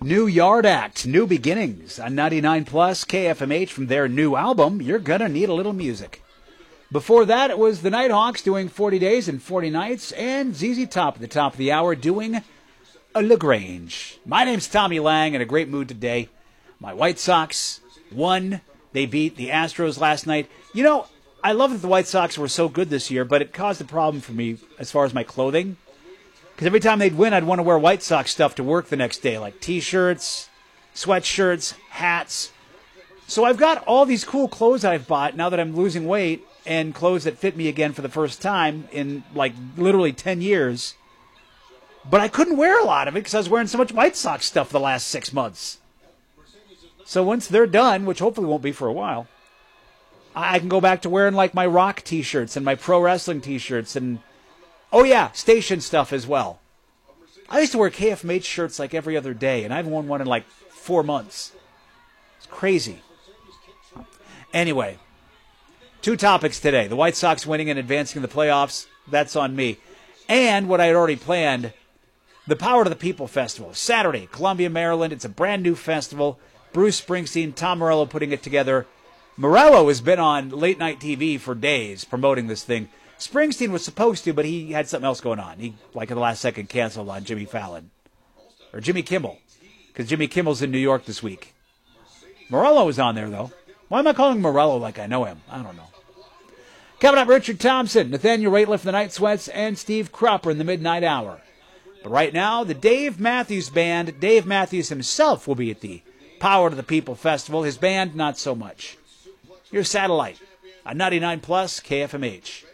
New Yard Act, New Beginnings on 99 Plus KFMH from their new album, You're Gonna Need a Little Music. Before that, it was the Nighthawks doing 40 Days and 40 Nights, and ZZ Top at the top of the hour doing a LaGrange. My name's Tommy Lang, in a great mood today. My White Sox won. They beat the Astros last night. You know, I love that the White Sox were so good this year, but it caused a problem for me as far as my clothing. Because every time they'd win, I'd want to wear White Sox stuff to work the next day, like T-shirts, sweatshirts, hats. So I've got all these cool clothes I've bought now that I'm losing weight, and clothes that fit me again for the first time in, like, literally 10 years. But I couldn't wear a lot of it because I was wearing so much White Sox stuff the last 6 months. So once they're done, which hopefully won't be for a while, I can go back to wearing, like, my rock T-shirts and my pro wrestling T-shirts and, oh yeah, station stuff as well. I used to wear KFMH shirts like every other day, and I haven't worn one in like 4 months. It's crazy. Anyway, 2 topics today. The White Sox winning and advancing in the playoffs. That's on me. And what I had already planned, the Power to the People Festival. Saturday, Columbia, Maryland. It's a brand new festival. Bruce Springsteen, Tom Morello putting it together. Morello has been on late night TV for days promoting this thing. Springsteen was supposed to, but he had something else going on. He, like at the last second, canceled on Jimmy Fallon. Or Jimmy Kimmel. Because Jimmy Kimmel's in New York this week. Morello was on there, though. Why am I calling him Morello like I know him? I don't know. Coming up, Richard Thompson, Nathaniel Rateliff, the Night Sweats, and Steve Cropper in the Midnight Hour. But right now, the Dave Matthews Band. Dave Matthews himself will be at the Power to the People Festival. His band, not so much. Your satellite on 99 Plus KFMH.